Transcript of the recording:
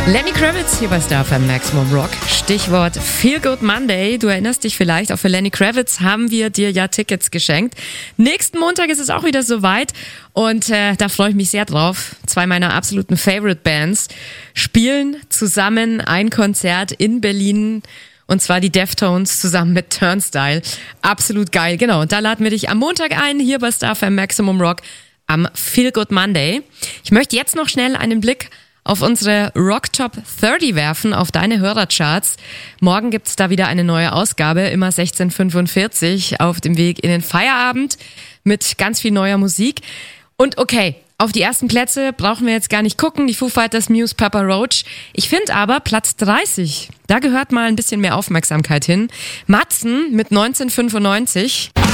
Lenny Kravitz hier bei Star FM Maximum Rock. Stichwort Feel Good Monday. Du erinnerst dich vielleicht, auch für Lenny Kravitz haben wir dir ja Tickets geschenkt. Nächsten Montag ist es auch wieder soweit und da freue ich mich sehr drauf. 2 meiner absoluten Favorite Bands spielen zusammen ein Konzert in Berlin. Und zwar die Deftones zusammen mit Turnstile. Absolut geil, genau. Und da laden wir dich am Montag ein, hier bei Star FM Maximum Rock am Feel Good Monday. Ich möchte jetzt noch schnell einen Blick auf unsere Rock Top 30 werfen, auf deine Hörercharts. Morgen gibt's da wieder eine neue Ausgabe, immer 16:45 auf dem Weg in den Feierabend mit ganz viel neuer Musik. Und okay, auf die ersten Plätze brauchen wir jetzt gar nicht gucken. Die Foo Fighters, Muse, Papa Roach. Ich finde aber Platz 30, da gehört mal ein bisschen mehr Aufmerksamkeit hin. Matzen mit 1995.